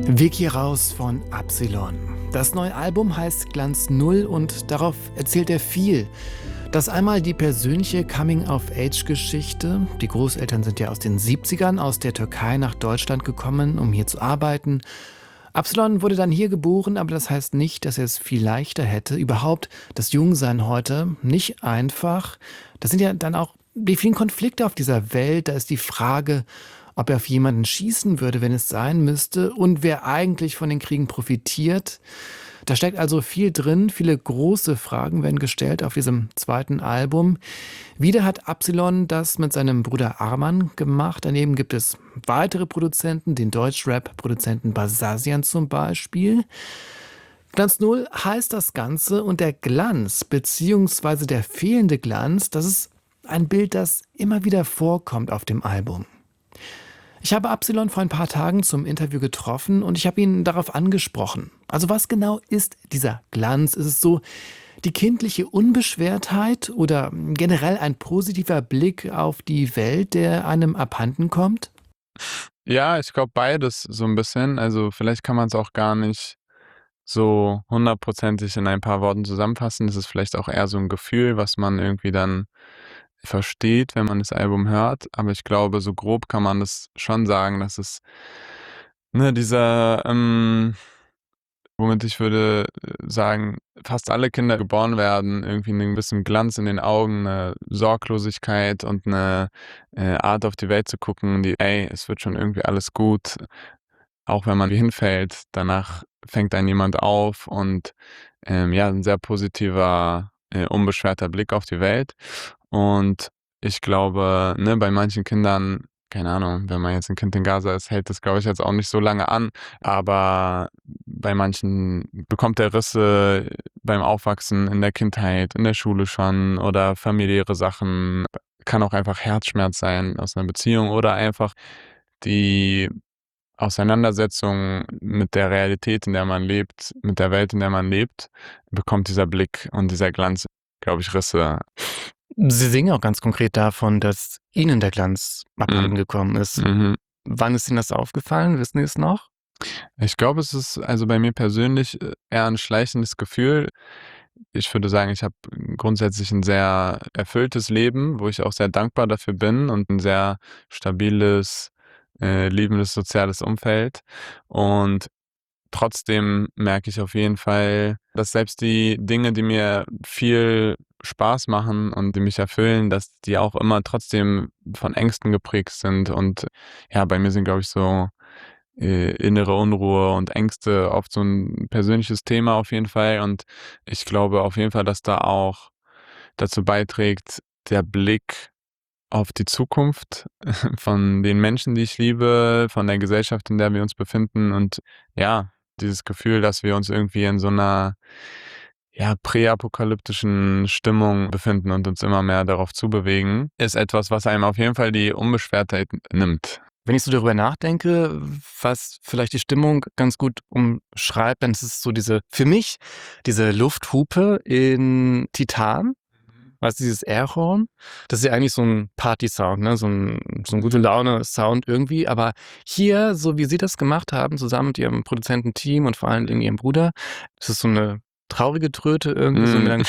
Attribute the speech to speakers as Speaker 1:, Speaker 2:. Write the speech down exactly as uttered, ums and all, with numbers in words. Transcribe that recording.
Speaker 1: Vicky Raus von Absilon. Das neue Album heißt Glanz Null und darauf erzählt er viel. Das einmal die persönliche Coming-of-Age-Geschichte. Die Großeltern sind ja aus den siebzigern aus der Türkei nach Deutschland gekommen, um hier zu arbeiten. Absilon wurde dann hier geboren, aber das heißt nicht, dass er es viel leichter hätte. Überhaupt das Jungsein heute nicht einfach. Das sind ja dann auch die vielen Konflikte auf dieser Welt. Da ist die Frage, ob er auf jemanden schießen würde, wenn es sein müsste, und wer eigentlich von den Kriegen profitiert. Da steckt also viel drin, viele große Fragen werden gestellt auf diesem zweiten Album. Wieder hat Absilon das mit seinem Bruder Arman gemacht. Daneben gibt es weitere Produzenten, den Deutschrap-Produzenten Basasian zum Beispiel. Glanz Null heißt das Ganze, und der Glanz bzw. der fehlende Glanz, das ist ein Bild, das immer wieder vorkommt auf dem Album. Ich habe Absilon vor ein paar Tagen zum Interview getroffen und ich habe ihn darauf angesprochen. Also was genau ist dieser Glanz? Ist es so die kindliche Unbeschwertheit oder generell ein positiver Blick auf die Welt, der einem abhanden kommt?
Speaker 2: Ja, ich glaube beides so ein bisschen. Also vielleicht kann man es auch gar nicht so hundertprozentig in ein paar Worten zusammenfassen. Es ist vielleicht auch eher so ein Gefühl, was man irgendwie dann versteht, wenn man das Album hört. Aber ich glaube, so grob kann man das schon sagen, dass es ne, dieser, ähm, womit ich würde äh, sagen, fast alle Kinder geboren werden, irgendwie ein bisschen Glanz in den Augen, eine Sorglosigkeit und eine äh, Art auf die Welt zu gucken, die, ey, es wird schon irgendwie alles gut, auch wenn man hinfällt, danach fängt einen jemand auf und ähm, ja, ein sehr positiver, äh, unbeschwerter Blick auf die Welt. Und ich glaube, ne, bei manchen Kindern, keine Ahnung, wenn man jetzt ein Kind in Gaza ist, hält das, glaube ich, jetzt auch nicht so lange an. Aber bei manchen bekommt er Risse beim Aufwachsen in der Kindheit, in der Schule schon oder familiäre Sachen. Kann auch einfach Herzschmerz sein aus einer Beziehung oder einfach die Auseinandersetzung mit der Realität, in der man lebt, mit der Welt, in der man lebt, bekommt dieser Blick und dieser Glanz, glaube ich, Risse.
Speaker 1: Sie singen auch ganz konkret davon, dass Ihnen der Glanz abhanden
Speaker 2: Mhm.
Speaker 1: gekommen ist.
Speaker 2: Mhm.
Speaker 1: Wann ist Ihnen das aufgefallen? Wissen Sie es noch?
Speaker 2: Ich glaube, es ist also bei mir persönlich äh, eher ein schleichendes Gefühl. Ich würde sagen, ich habe grundsätzlich ein sehr erfülltes Leben, wo ich auch sehr dankbar dafür bin und ein sehr stabiles, äh, liebendes soziales Umfeld. Und trotzdem merke ich auf jeden Fall, dass selbst die Dinge, die mir viel Spaß machen und die mich erfüllen, dass die auch immer trotzdem von Ängsten geprägt sind. Und ja, bei mir sind, glaube ich, so äh, innere Unruhe und Ängste oft so ein persönliches Thema auf jeden Fall. Und ich glaube auf jeden Fall, dass da auch dazu beiträgt, der Blick auf die Zukunft von den Menschen, die ich liebe, von der Gesellschaft, in der wir uns befinden und ja, dieses Gefühl, dass wir uns irgendwie in so einer ja, präapokalyptischen Stimmung befinden und uns immer mehr darauf zubewegen, ist etwas, was einem auf jeden Fall die Unbeschwertheit nimmt.
Speaker 1: Wenn ich so darüber nachdenke, was vielleicht die Stimmung ganz gut umschreibt, dann ist es so diese, für mich, diese Lufthupe in Titan. Weißt du, dieses Airhorn, das ist ja eigentlich so ein Party-Sound, ne? so ein, so ein gute Laune-Sound irgendwie. Aber hier, so wie Sie das gemacht haben, zusammen mit Ihrem Produzententeam und vor allem Dingen Ihrem Bruder, das ist so eine traurige Tröte irgendwie, so
Speaker 2: Mm.
Speaker 1: melancholisch.